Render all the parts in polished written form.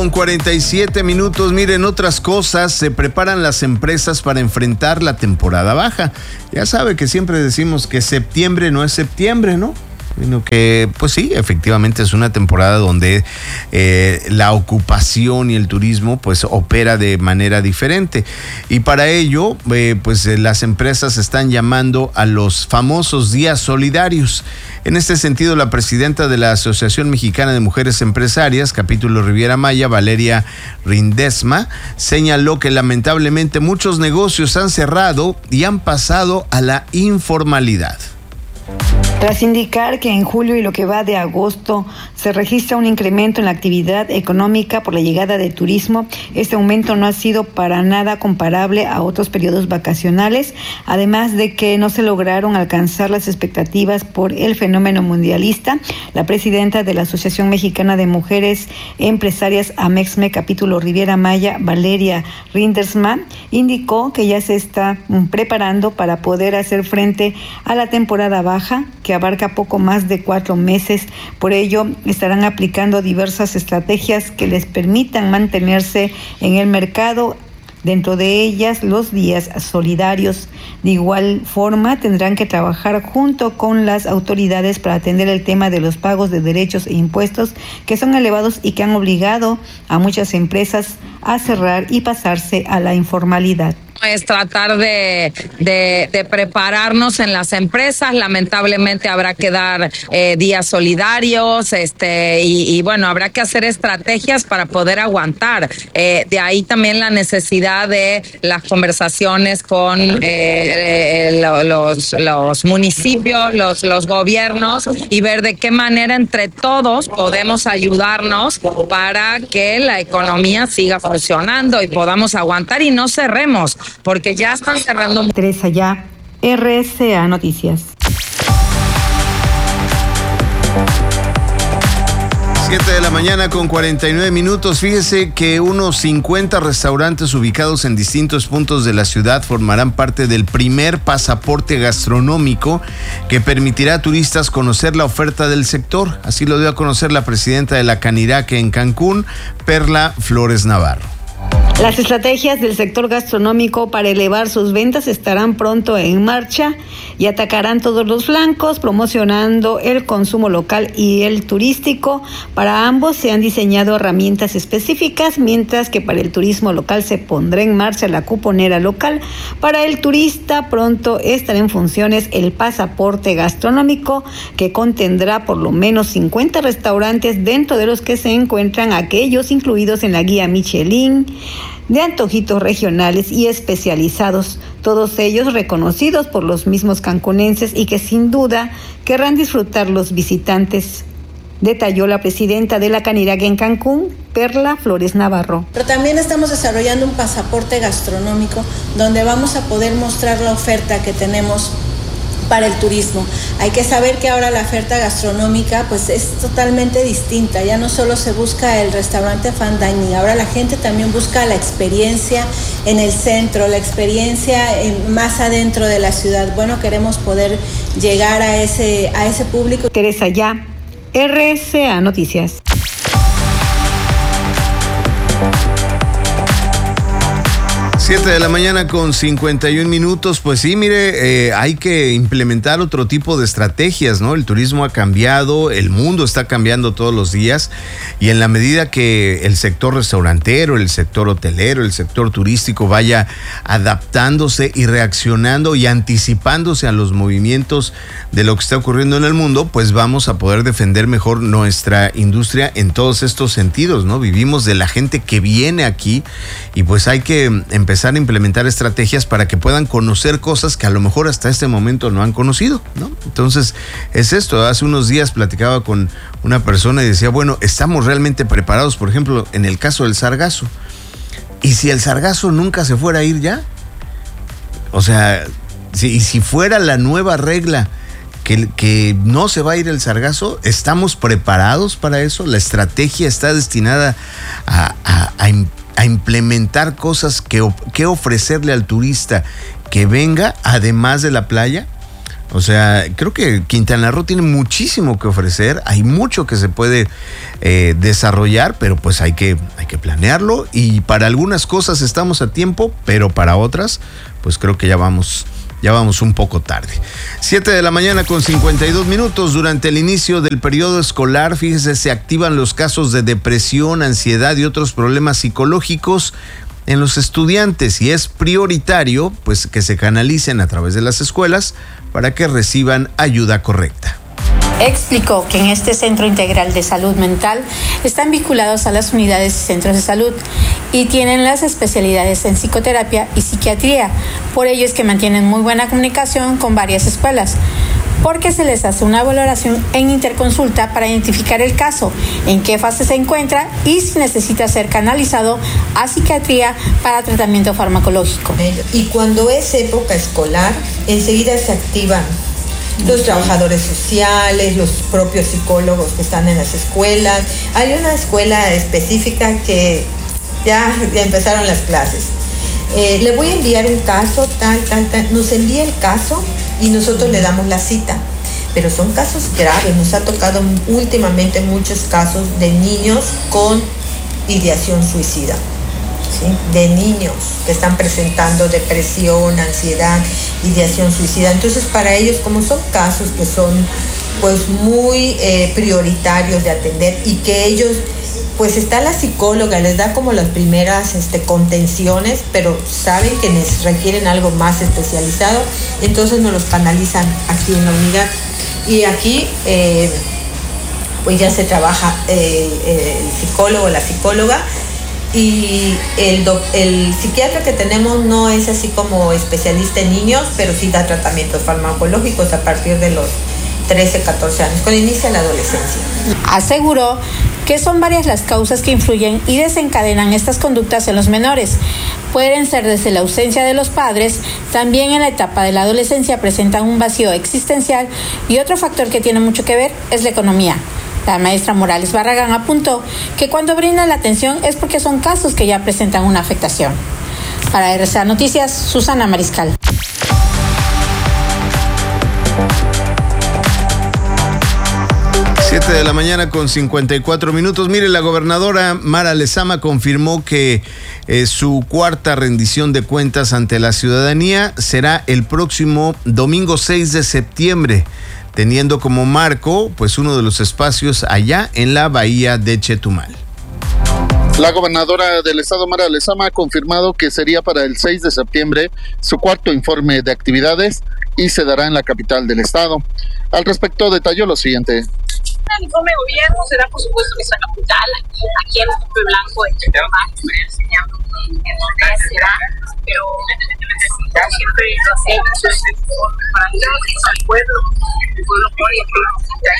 Con 47 minutos, miren, otras cosas, se preparan las empresas para enfrentar la temporada baja. Ya sabe que siempre decimos que septiembre no es septiembre, ¿no? Sino que, pues sí, efectivamente es una temporada donde la ocupación y el turismo pues opera de manera diferente. Y para ello, pues las empresas están llamando a los famosos días solidarios. En este sentido, la presidenta de la Asociación Mexicana de Mujeres Empresarias, capítulo Riviera Maya, Valeria Rindesma, señaló que lamentablemente muchos negocios han cerrado y han pasado a la informalidad. Tras indicar que en julio y lo que va de agosto se registra un incremento en la actividad económica por la llegada de turismo, este aumento no ha sido para nada comparable a otros periodos vacacionales, además de que no se lograron alcanzar las expectativas por el fenómeno mundialista. La presidenta de la Asociación Mexicana de Mujeres Empresarias AMEXME, capítulo Riviera Maya, Valeria Rindersma, indicó que ya se está preparando para poder hacer frente a la temporada baja, que abarca poco más de 4 meses. Por ello, estarán aplicando diversas estrategias que les permitan mantenerse en el mercado, dentro de ellas los días solidarios. De igual forma, tendrán que trabajar junto con las autoridades para atender el tema de los pagos de derechos e impuestos, que son elevados y que han obligado a muchas empresas a cerrar y pasarse a la informalidad. Es tratar de prepararnos en las empresas. Lamentablemente habrá que dar días solidarios, y bueno, habrá que hacer estrategias para poder aguantar. De ahí también la necesidad de las conversaciones con los municipios, los gobiernos, y ver de qué manera entre todos podemos ayudarnos para que la economía siga funcionando y podamos aguantar y no cerremos, porque ya están cerrando. Teresa Ya, RCA Noticias. 7 de la mañana con 49 minutos. Fíjese que unos 50 restaurantes ubicados en distintos puntos de la ciudad formarán parte del primer pasaporte gastronómico que permitirá a turistas conocer la oferta del sector. Así lo dio a conocer la presidenta de la Caniraque en Cancún, Perla Flores Navarro. Las estrategias del sector gastronómico para elevar sus ventas estarán pronto en marcha y atacarán todos los flancos, promocionando el consumo local y el turístico. Para ambos se han diseñado herramientas específicas, mientras que para el turismo local se pondrá en marcha la cuponera local. Para el turista pronto estará en funciones el pasaporte gastronómico, que contendrá por lo menos 50 restaurantes, dentro de los que se encuentran aquellos incluidos en la guía Michelin, de antojitos regionales y especializados, todos ellos reconocidos por los mismos cancunenses y que sin duda querrán disfrutar los visitantes, detalló la presidenta de la Caniraque en Cancún, Perla Flores Navarro. Pero también estamos desarrollando un pasaporte gastronómico donde vamos a poder mostrar la oferta que tenemos para el turismo. Hay que saber que ahora la oferta gastronómica pues es totalmente distinta. Ya no solo se busca el restaurante fine dining, ahora la gente también busca la experiencia en el centro, la experiencia más adentro de la ciudad. Bueno, queremos poder llegar a ese público. Teresa Ya, RCA Noticias. 7 de la mañana con 51 minutos. Pues sí, mire, hay que implementar otro tipo de estrategias, ¿no? El turismo ha cambiado, el mundo está cambiando todos los días, y en la medida que el sector restaurantero, el sector hotelero, el sector turístico vaya adaptándose y reaccionando y anticipándose a los movimientos de lo que está ocurriendo en el mundo, pues vamos a poder defender mejor nuestra industria en todos estos sentidos, ¿no? Vivimos de la gente que viene aquí, y pues hay que empezar a implementar estrategias para que puedan conocer cosas que a lo mejor hasta este momento no han conocido, ¿no? Entonces, es esto. Hace unos días platicaba con una persona y decía, bueno, ¿estamos realmente preparados, por ejemplo, en el caso del sargazo? ¿Y si el sargazo nunca se fuera a ir ya? O sea, si fuera la nueva regla que no se va a ir el sargazo, ¿estamos preparados para eso? ¿La estrategia está destinada a implementar cosas que ofrecerle al turista que venga además de la playa? O sea, creo que Quintana Roo tiene muchísimo que ofrecer, hay mucho que se puede desarrollar, pero pues hay que planearlo, y para algunas cosas estamos a tiempo, pero para otras, pues creo que ya vamos un poco tarde. 7 de la mañana con 52 minutos. Durante el inicio del periodo escolar, fíjese, se activan los casos de depresión, ansiedad y otros problemas psicológicos en los estudiantes, y es prioritario pues que se canalicen a través de las escuelas para que reciban ayuda correcta. Explicó que en este Centro Integral de Salud Mental están vinculados a las unidades y centros de salud y tienen las especialidades en psicoterapia y psiquiatría. Por ello es que mantienen muy buena comunicación con varias escuelas, porque se les hace una valoración en interconsulta para identificar el caso, en qué fase se encuentra y si necesita ser canalizado a psiquiatría para tratamiento farmacológico. Y cuando es época escolar, enseguida se activan los trabajadores sociales, los propios psicólogos que están en las escuelas. Hay una escuela específica que ya empezaron las clases. Le voy a enviar un caso, tal, nos envía el caso y nosotros le damos la cita. Pero son casos graves, nos ha tocado últimamente muchos casos de niños con ideación suicida, ¿sí? De niños que están presentando depresión, ansiedad, ideación suicida. Entonces, para ellos, como son casos que son pues muy prioritarios de atender, y que ellos, pues está la psicóloga, les da como las primeras contenciones, pero saben que requieren algo más especializado, entonces nos los canalizan aquí en la unidad. Y aquí pues ya se trabaja el psicólogo, la psicóloga, y el psiquiatra que tenemos no es así como especialista en niños, pero sí da tratamientos farmacológicos a partir de los 13, 14 años, cuando inicia la adolescencia. Aseguró que son varias las causas que influyen y desencadenan estas conductas en los menores. Pueden ser desde la ausencia de los padres, también en la etapa de la adolescencia presentan un vacío existencial, y otro factor que tiene mucho que ver es la economía. La maestra Morales Barragán apuntó que cuando brindan la atención es porque son casos que ya presentan una afectación. Para RCA Noticias, Susana Mariscal. 7 de la mañana con 54 minutos. Mire, la gobernadora Mara Lezama confirmó que su cuarta rendición de cuentas ante la ciudadanía será el próximo domingo 6 de septiembre, teniendo como marco pues uno de los espacios allá en la bahía de Chetumal. La gobernadora del estado, Mara Lezama, ha confirmado que sería para el 6 de septiembre su cuarto informe de actividades y se dará en la capital del estado. Al respecto, detalló lo siguiente. El informe de gobierno será, por supuesto, en nuestra capital, aquí en el Tope Blanco de Chetumal, enseñando en dónde será, pero siempre lo hacemos para todos, al pueblo, el pueblo pone el pueblo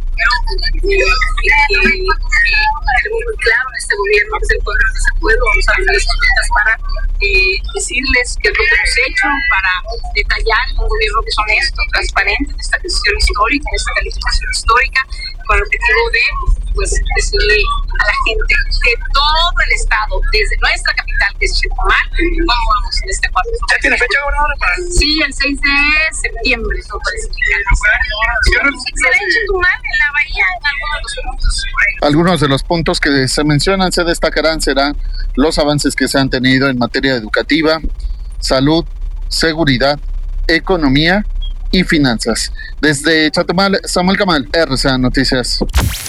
tenemos muy claro en este gobierno que es el pueblo, que es el pueblo. Vamos a darles cuentas para decirles qué es lo que hemos hecho, para detallar un gobierno que es honesto, transparente en esta gestión histórica, en esta calificación histórica, con el objetivo de pues decirle a la gente de todo el estado, desde nuestra capital, que es Chetumal, cómo vamos en este cuarto. ¿Ya tiene fecha, gobernadora? Sí, el 6 de septiembre, eso parece que será en Chetumal, en la bahía, en algunos de los puntos. Algunos de los puntos que se mencionan, se destacarán, serán los avances que se han tenido en materia educativa, salud, seguridad, economía y finanzas. Desde Chetumal, Samuel Camal, RCA Noticias.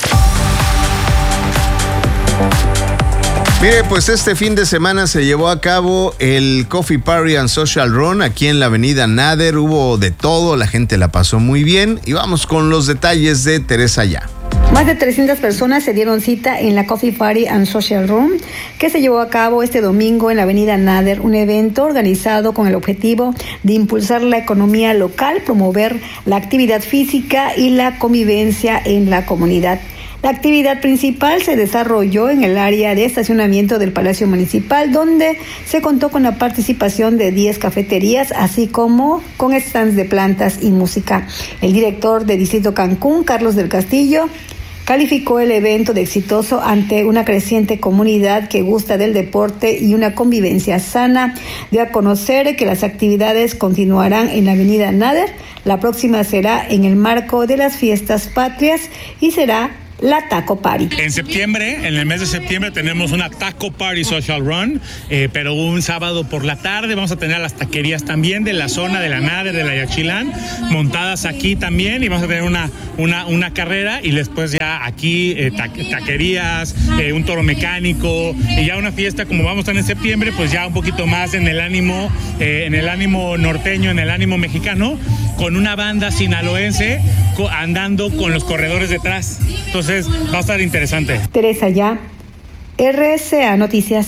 Mire, pues este fin de semana se llevó a cabo el Coffee Party and Social Run aquí en la avenida Nader. Hubo de todo, la gente la pasó muy bien, y vamos con los detalles de Teresa Ya. Más de 300 personas se dieron cita en la Coffee Party and Social Room, que se llevó a cabo este domingo en la avenida Nader, un evento organizado con el objetivo de impulsar la economía local, promover la actividad física y la convivencia en la comunidad. La actividad principal se desarrolló en el área de estacionamiento del Palacio Municipal, donde se contó con la participación de 10 cafeterías, así como con stands de plantas y música. El director de Distrito Cancún, Carlos del Castillo, calificó el evento de exitoso ante una creciente comunidad que gusta del deporte y una convivencia sana. Dio a conocer que las actividades continuarán en la avenida Nader. La próxima será en el marco de las fiestas patrias y será la Taco Party. En septiembre, en el mes de septiembre, tenemos una Taco Party Social Run, pero un sábado por la tarde vamos a tener las taquerías también de la zona de la Nader, de la Yaxchilán, montadas aquí también, y vamos a tener una carrera, y después ya aquí taquerías, un toro mecánico, y ya una fiesta como vamos a estar en septiembre, pues ya un poquito más en el ánimo norteño, en el ánimo mexicano, con una banda sinaloense andando con los corredores detrás. Entonces va a estar interesante. Teresa Ya, RCA Noticias.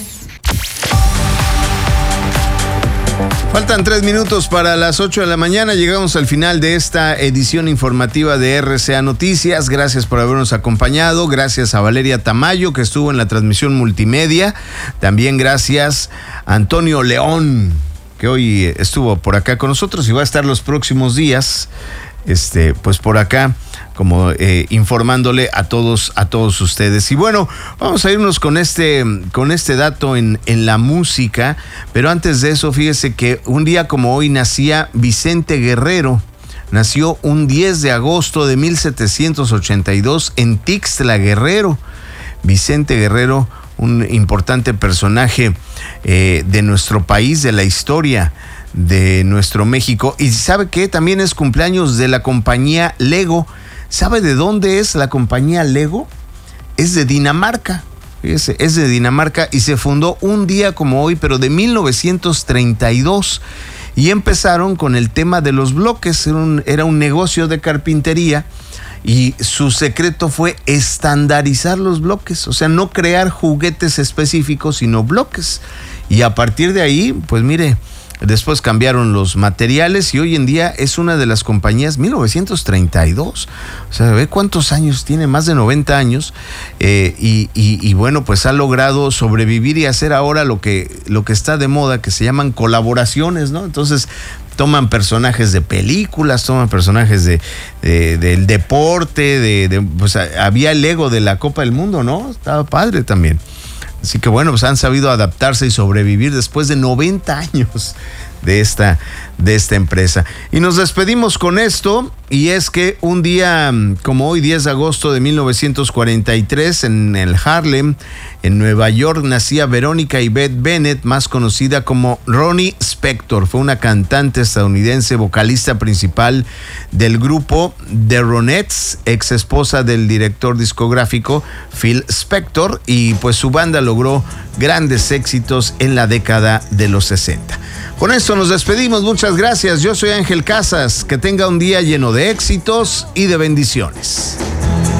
Faltan 3 minutos para las 8 de la mañana. Llegamos al final de esta edición informativa de RCA Noticias. Gracias por habernos acompañado. Gracias a Valeria Tamayo, que estuvo en la transmisión multimedia. También gracias a Antonio León, que hoy estuvo por acá con nosotros y va a estar los próximos días, pues por acá, como informándole a todos ustedes. Y bueno, vamos a irnos con este dato en la música, pero antes de eso, fíjese que un día como hoy nacía Vicente Guerrero. Nació un 10 de agosto de 1782 en Tixtla, Guerrero. Vicente Guerrero, un importante personaje de nuestro país, de la historia de nuestro México. Y ¿sabe qué? También es cumpleaños de la compañía Lego. ¿Sabe de dónde es la compañía Lego? Es de Dinamarca. Fíjese, es de Dinamarca y se fundó un día como hoy, pero de 1932. Y empezaron con el tema de los bloques. Era un negocio de carpintería. Y su secreto fue estandarizar los bloques, o sea, no crear juguetes específicos, sino bloques. Y a partir de ahí, pues mire, después cambiaron los materiales y hoy en día es una de las compañías, 1932, o sea, ve cuántos años tiene, más de 90 años, y bueno, pues ha logrado sobrevivir y hacer ahora lo que está de moda, que se llaman colaboraciones, ¿no? Entonces, toman personajes de películas, toman personajes del deporte, pues había el Lego de la Copa del Mundo, ¿no? Estaba padre también. Así que bueno, pues han sabido adaptarse y sobrevivir después de 90 años de esta empresa. Y nos despedimos con esto, y es que un día como hoy, 10 de agosto de 1943, en el Harlem, en Nueva York, nacía Verónica Yvette Bennett, más conocida como Ronnie Spector. Fue una cantante estadounidense, vocalista principal del grupo The Ronettes, ex esposa del director discográfico Phil Spector, y pues su banda logró grandes éxitos en la década de los 60. Con esto nos despedimos, muchas gracias. Yo soy Ángel Casas, que tenga un día lleno de éxitos y de bendiciones.